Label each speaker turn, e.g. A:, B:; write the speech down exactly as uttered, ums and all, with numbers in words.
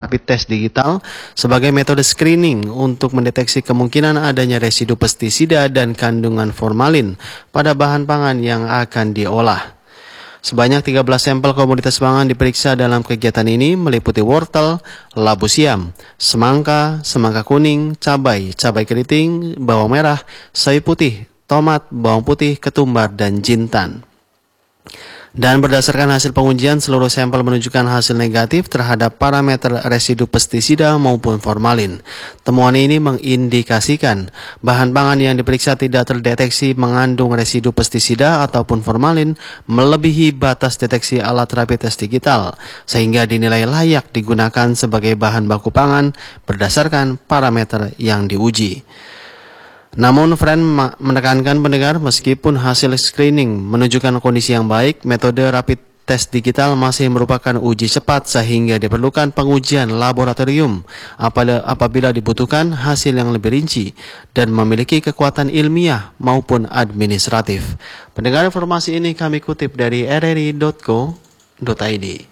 A: rapid test digital sebagai metode screening untuk mendeteksi kemungkinan adanya residu pestisida dan kandungan formalin pada bahan pangan yang akan diolah. Sebanyak tiga belas sampel komoditas pangan diperiksa dalam kegiatan ini meliputi wortel, labu siam, semangka, semangka kuning, cabai, cabai keriting, bawang merah, sawi putih, tomat, bawang putih, ketumbar, dan jintan. Dan berdasarkan hasil pengujian, seluruh sampel menunjukkan hasil negatif terhadap parameter residu pestisida maupun formalin. Temuan ini mengindikasikan bahan pangan yang diperiksa tidak terdeteksi mengandung residu pestisida ataupun formalin melebihi batas deteksi alat rapid test digital, sehingga dinilai layak digunakan sebagai bahan baku pangan berdasarkan parameter yang diuji. Namun, Friend menekankan pendengar, meskipun hasil screening menunjukkan kondisi yang baik, metode rapid test digital masih merupakan uji cepat sehingga diperlukan pengujian laboratorium apabila dibutuhkan hasil yang lebih rinci dan memiliki kekuatan ilmiah maupun administratif. Pendengar, informasi ini kami kutip dari r r i titik co titik i d.